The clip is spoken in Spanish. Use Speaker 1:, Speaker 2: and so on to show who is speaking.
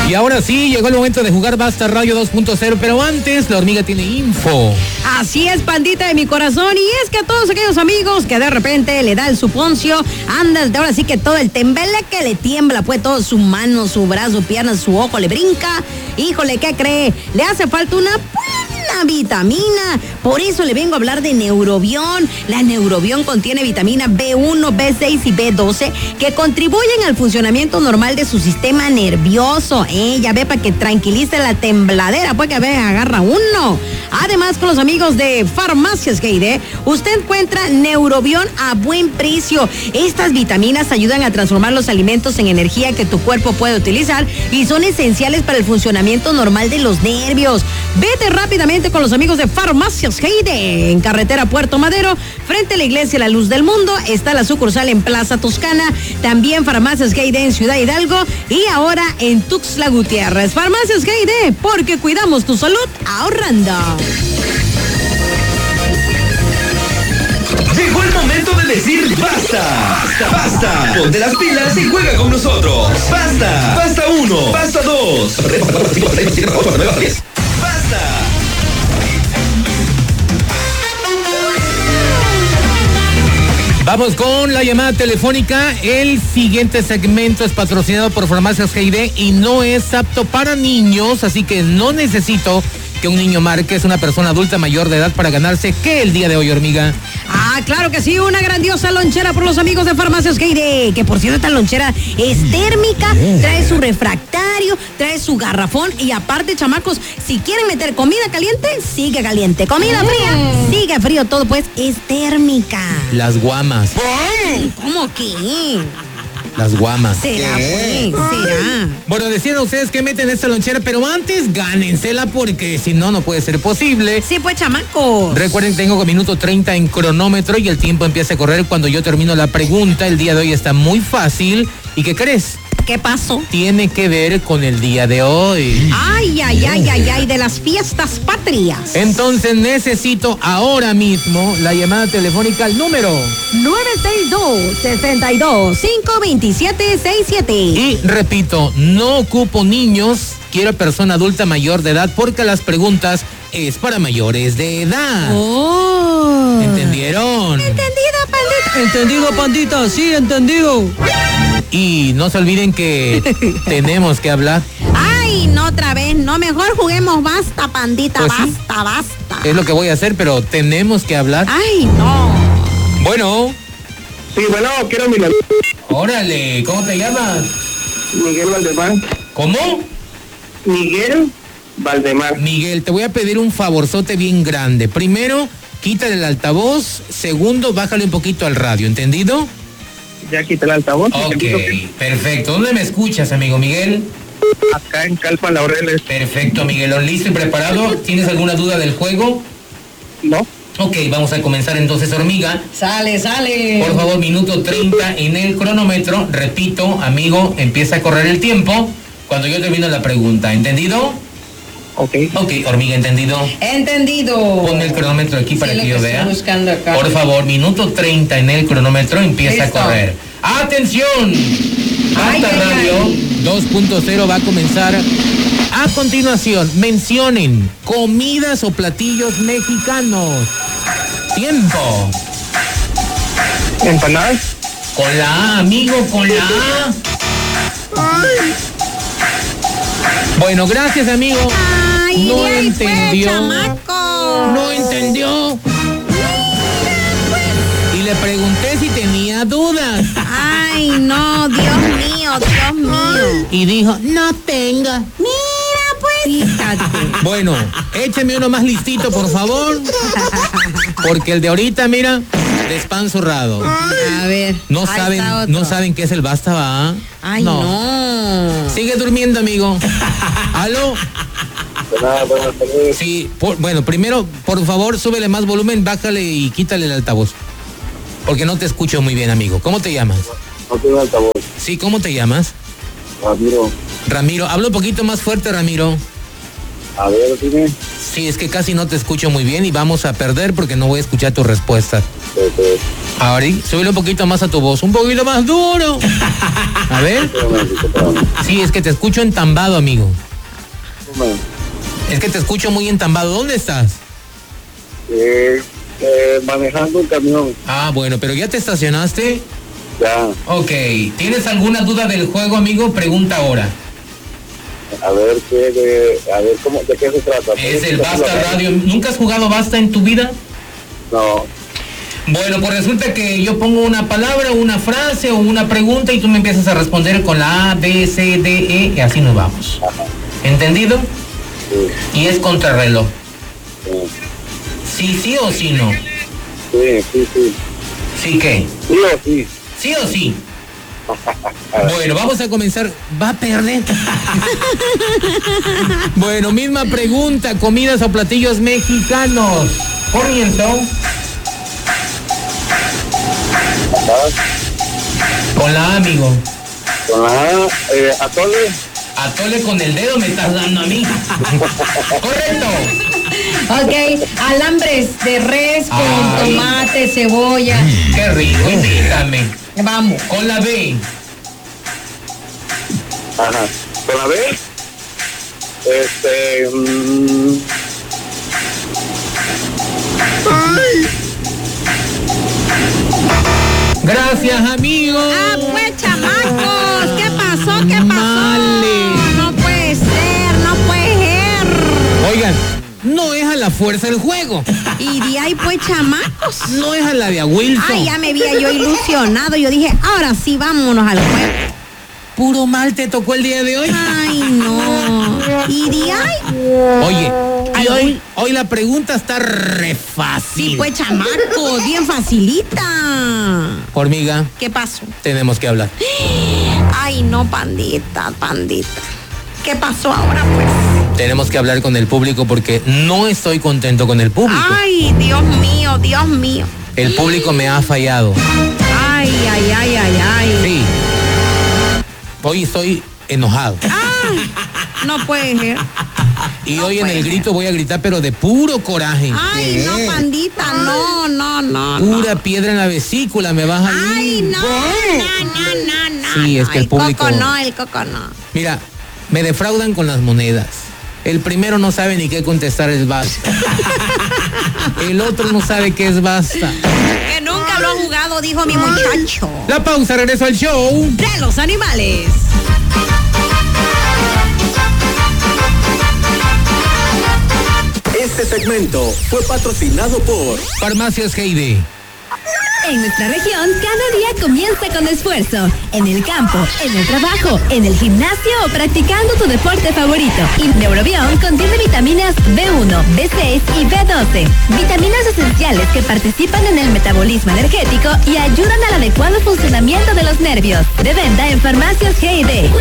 Speaker 1: Y ahora sí, llegó el momento de jugar Basta Radio 2.0, pero antes la hormiga tiene info.
Speaker 2: Así es, pandita de mi corazón, y es que a todos aquellos amigos que de repente le da el suponcio, anda, ahora sí que todo el tembele que le tiembla, pues todo su mano, su brazo, pierna, su ojo le brinca. Híjole, ¿qué cree? Le hace falta una vitamina. Por eso le vengo a hablar de Neurobión. La Neurobión contiene vitamina B1, B6 y B12 que contribuyen al funcionamiento normal de su sistema nervioso. Ya ve, para que tranquilice la tembladera, pues que a veces agarra uno. Además, con los amigos de Farmacias Geide, usted encuentra Neurobión a buen precio. Estas vitaminas ayudan a transformar los alimentos en energía que tu cuerpo puede utilizar y son esenciales para el funcionamiento normal de los nervios. Vete rápidamente con los amigos de Farmacias Geide en carretera Puerto Madero, frente a la iglesia La Luz del Mundo. Está la sucursal en Plaza Toscana, también Farmacias Geide en Ciudad Hidalgo y ahora en Tuxtla Gutiérrez. Farmacias Geide, porque cuidamos tu salud ahorrando.
Speaker 3: Llegó el momento de decir basta. Basta. Ponte las pilas y juega con nosotros. Basta. Basta 1. Basta 2. Basta.
Speaker 1: Vamos con la llamada telefónica. El siguiente segmento es patrocinado por Farmacias Geide y no es apto para niños, así que no necesito que un niño marque. Es una persona adulta mayor de edad para ganarse. ¿Qué el día de hoy, hormiga?
Speaker 2: Claro que sí, una grandiosa lonchera por los amigos de Farmacias Geide, que por cierto esta lonchera es térmica, trae su refractario, trae su garrafón y aparte, chamacos, si quieren meter comida caliente, sigue caliente, comida fría, sigue frío, todo pues es térmica.
Speaker 1: Las guamas.
Speaker 2: ¿Cómo que?
Speaker 1: Las guamas.
Speaker 2: ¿Será pues? ¿Será?
Speaker 1: Bueno, decían ustedes que meten esta lonchera, pero antes gánensela porque si no, no puede ser posible.
Speaker 2: Sí, pues, chamacos.
Speaker 1: Recuerden, tengo minuto 30 en cronómetro y el tiempo empieza a correr cuando yo termino la pregunta. El día de hoy está muy fácil. ¿Y qué crees?
Speaker 2: ¿Qué pasó?
Speaker 1: Tiene que ver con el día de hoy.
Speaker 2: Ay, de las fiestas patrias.
Speaker 1: Entonces necesito ahora mismo la llamada telefónica al número
Speaker 2: 962-62-527-67.
Speaker 1: Y repito, no ocupo niños, quiero persona adulta mayor de edad porque las preguntas es para mayores de edad.
Speaker 2: Oh.
Speaker 1: ¿Entendieron?
Speaker 2: Entendido, pandita.
Speaker 4: Entendido, pandita, sí, entendido.
Speaker 1: Y no se olviden que tenemos que hablar.
Speaker 2: Ay, no otra vez, no, mejor juguemos basta, pandita,
Speaker 1: Pues sí.
Speaker 2: basta.
Speaker 1: Es lo que voy a hacer, pero tenemos que hablar.
Speaker 2: Ay, no.
Speaker 1: Bueno.
Speaker 5: Sí, bueno, quiero mi...
Speaker 1: Órale, ¿cómo te llamas?
Speaker 5: Miguel Valdemar.
Speaker 1: ¿Cómo?
Speaker 5: Miguel Valdemar.
Speaker 1: Miguel, te voy a pedir un favorzote bien grande. Primero, quítale el altavoz. Segundo, bájale un poquito al radio, ¿entendido?
Speaker 5: Ya quité el altavoz.
Speaker 1: Ok, perfecto. ¿Dónde me escuchas, amigo Miguel?
Speaker 5: Acá en Calpa Laureles.
Speaker 1: Perfecto, Miguelón. ¿Listo y preparado? ¿Tienes alguna duda del juego?
Speaker 5: No.
Speaker 1: Ok, vamos a comenzar entonces, hormiga.
Speaker 2: Sale.
Speaker 1: Por favor, minuto 30 en el cronómetro. Repito, amigo, empieza a correr el tiempo cuando yo termino la pregunta. ¿Entendido?
Speaker 5: Ok.
Speaker 1: Ok, hormiga, ¿entendido?
Speaker 2: Entendido.
Speaker 1: Ponme el cronómetro aquí para que yo vea.
Speaker 2: Buscando acá.
Speaker 1: Por favor, minuto 30 en el cronómetro, empieza
Speaker 2: Listo.
Speaker 1: a correr. ¡Atención! Basta Radio 2.0 va a comenzar. A continuación, mencionen comidas o platillos mexicanos. Tiempo.
Speaker 5: ¿Empanadas?
Speaker 1: Con la A, amigo, con la A. Bueno, gracias, amigo.
Speaker 2: Ay,
Speaker 1: No
Speaker 2: de ahí
Speaker 1: entendió.
Speaker 2: fue, chamaco.
Speaker 1: No entendió. Y le pregunté si tenía dudas.
Speaker 2: Ay, no, Dios mío.
Speaker 1: Y dijo, no tenga.
Speaker 2: Mira, pues. Fíjate.
Speaker 1: Bueno, écheme uno más listito, por favor. Porque el de ahorita, mira, despanzurrado.
Speaker 2: A ver.
Speaker 1: No
Speaker 2: ahí
Speaker 1: saben,
Speaker 2: está otro.
Speaker 1: no saben qué es el basta, ¿va?
Speaker 2: Ay, no.
Speaker 1: Sigue durmiendo, amigo. ¿Aló?
Speaker 5: Buenas tardes.
Speaker 1: Sí, bueno, primero, por favor, súbele más volumen, bájale y quítale el altavoz. Porque no te escucho muy bien, amigo. ¿Cómo te llamas?
Speaker 5: No tengo altavoz.
Speaker 1: Sí, ¿cómo te llamas?
Speaker 5: Ramiro.
Speaker 1: Ramiro, habla un poquito más fuerte, Ramiro.
Speaker 5: A ver, dime.
Speaker 1: Sí, es que casi no te escucho muy bien y vamos a perder porque no voy a escuchar tu respuesta. Ari, súbele un poquito más a tu voz, un poquito más duro. A ver.
Speaker 5: Espérame.
Speaker 1: Sí, es que te escucho entambado, amigo.
Speaker 5: Bueno,
Speaker 1: Es que te escucho muy entambado. ¿Dónde estás?
Speaker 5: manejando un camión.
Speaker 1: Ah, bueno, pero ¿ya te estacionaste?
Speaker 5: Ya.
Speaker 1: Ok. ¿Tienes alguna duda del juego, amigo? Pregunta ahora.
Speaker 5: A ver cómo, de qué se trata.
Speaker 1: Es el Basta Radio. ¿Nunca has jugado Basta en tu vida?
Speaker 5: No.
Speaker 1: Bueno, pues resulta que yo pongo una palabra, una frase o una pregunta y tú me empiezas a responder con la A, B, C, D, E y así nos vamos.
Speaker 5: Ajá.
Speaker 1: ¿Entendido?
Speaker 5: Sí.
Speaker 1: Y es contrarreloj.
Speaker 5: Sí.
Speaker 1: ¿Sí o sí no?
Speaker 5: Sí.
Speaker 1: ¿Sí qué?
Speaker 5: Sí o sí.
Speaker 1: ¿Sí o sí? Bueno, vamos a comenzar. ¿Va a perder? Bueno, misma pregunta. ¿Comidas o platillos mexicanos? Comienzo. Con la A, amigo.
Speaker 5: Con la A, atole.
Speaker 1: Atole con el dedo me estás dando a mí. Correcto.
Speaker 2: Ok, alambres de res con
Speaker 1: Ay.
Speaker 2: tomate, cebolla.
Speaker 1: Qué rico, invítame.
Speaker 2: Vamos.
Speaker 1: Con la B.
Speaker 5: Ajá. Con la B.
Speaker 1: Gracias, amigo.
Speaker 2: Ah, pues, chamacos, ¿qué pasó? ¿Qué pasó?
Speaker 1: Male.
Speaker 2: No puede ser, no puede ser.
Speaker 1: Oigan, no es a la fuerza el juego.
Speaker 2: Y de ahí, pues, chamacos.
Speaker 1: No es a la de a Wilson.
Speaker 2: Ay, ya me había yo ilusionado. Yo dije, ahora sí, vámonos al juego.
Speaker 1: Puro mal te tocó el día de hoy.
Speaker 2: Ay, no. Y de ahí.
Speaker 1: Oye, y
Speaker 2: Ay,
Speaker 1: hoy la pregunta está re fácil.
Speaker 2: Sí, pues, chamacos, bien facilita.
Speaker 1: Hormiga,
Speaker 2: ¿Qué pasó?
Speaker 1: tenemos que hablar.
Speaker 2: Ay, no, pandita. ¿Qué pasó ahora, pues?
Speaker 1: Tenemos que hablar con el público porque no estoy contento con el público.
Speaker 2: Ay, Dios mío.
Speaker 1: El público me ha fallado.
Speaker 2: Ay.
Speaker 1: Sí. Hoy estoy enojado.
Speaker 2: No puede ser.
Speaker 1: Y
Speaker 2: no
Speaker 1: hoy en
Speaker 2: puede
Speaker 1: el
Speaker 2: ser.
Speaker 1: grito voy a gritar, pero de puro coraje.
Speaker 2: Ay, no, pandita, no.
Speaker 1: Pura piedra en la vesícula me vas a ir.
Speaker 2: Ay, no.
Speaker 1: Sí, es que el público-
Speaker 2: El coco no.
Speaker 1: Mira, me defraudan con las monedas. El primero no sabe ni qué contestar es basta. El otro no sabe qué es basta.
Speaker 2: Que nunca lo ha jugado, dijo mi muchacho.
Speaker 1: La pausa, regreso al show.
Speaker 2: De los animales.
Speaker 3: Este segmento fue patrocinado por
Speaker 1: Farmacias Heide.
Speaker 6: En nuestra región, cada día comienza con esfuerzo. En el campo, en el trabajo, en el gimnasio o practicando tu deporte favorito. Y Neurobión contiene vitaminas B1, B6 y B12. Vitaminas esenciales que participan en el metabolismo energético y ayudan al adecuado funcionamiento de los nervios. De venta en Farmacias G&D.